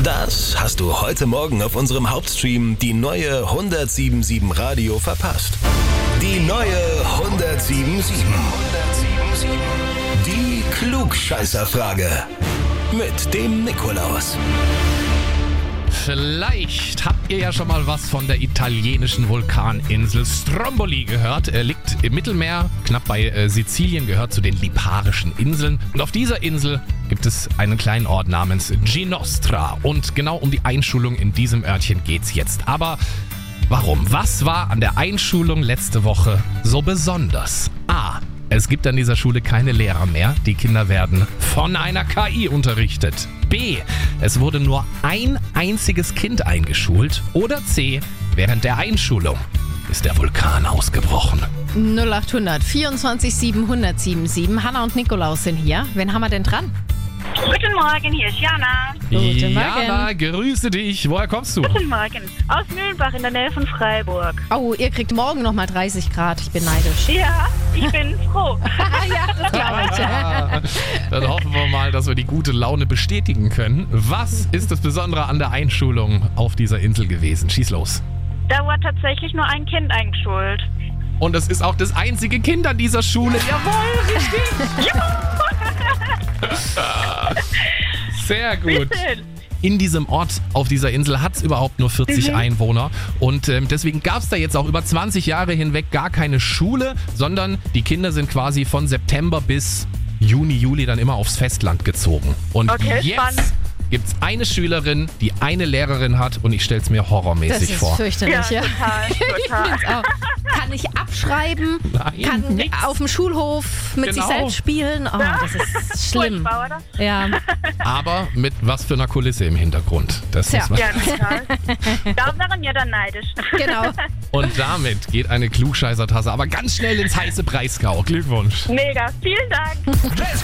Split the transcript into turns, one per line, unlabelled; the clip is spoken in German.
Das hast du heute Morgen auf unserem Hauptstream die neue 107.7 Radio verpasst. Die neue 107.7. Die Klugscheißerfrage. Mit dem Nikolaus.
Vielleicht habt ihr ja schon mal was von der italienischen Vulkaninsel Stromboli gehört. Er liegt im Mittelmeer, knapp bei Sizilien, gehört zu den Liparischen Inseln. Und auf dieser Insel gibt es einen kleinen Ort namens Ginostra. Und genau um die Einschulung in diesem Örtchen geht's jetzt. Aber warum? Was war an der Einschulung letzte Woche so besonders? A. Es gibt an dieser Schule keine Lehrer mehr. Die Kinder werden von einer KI unterrichtet. B. Es wurde nur ein einziges Kind eingeschult. Oder C. Während der Einschulung ist der Vulkan ausgebrochen.
0800 24 700 Hanna und Nikolaus sind hier. Wen haben wir denn dran?
Guten Morgen, hier ist Jana.
Guten Morgen.
Jana, grüße dich. Woher kommst du?
Guten Morgen. Aus Mühlenbach in der Nähe von Freiburg.
Oh, ihr kriegt morgen nochmal 30 Grad. Ich bin neidisch.
Ja, ich bin froh.
Ja, das glaube ich.
Dann hoffen wir mal, dass wir die gute Laune bestätigen können. Was ist das Besondere an der Einschulung auf dieser Insel gewesen? Schieß los.
Da wurde tatsächlich nur ein Kind eingeschult.
Und es ist auch das einzige Kind an dieser Schule. Jawohl, richtig. Sehr gut. In diesem Ort auf dieser Insel hat es überhaupt nur 40 Einwohner. Und deswegen gab es da jetzt auch über 20 Jahre hinweg gar keine Schule, sondern die Kinder sind quasi von September bis Juni, Juli dann immer aufs Festland gezogen. Und
Okay,
jetzt
spannend.
gibt es eine Schülerin, die eine Lehrerin hat und ich stelle es mir
Das
horrormäßig
ist
vor.
fürchterlich, ja.
Total.
Find's auch. Kann ich abschreiben,
Nein,
kann
nix.
auf dem Schulhof mit sich
Genau.
selbst spielen. Oh, das ist schlimm.
Furchtbar, oder?
Ja.
Aber mit was für einer Kulisse im Hintergrund. Das
Tja.
muss man.
Ja, total. Da wären wir dann neidisch.
Genau.
Und damit geht eine Klugscheißertasse aber ganz schnell ins heiße Breisgau. Glückwunsch.
Mega. Vielen Dank.
Let's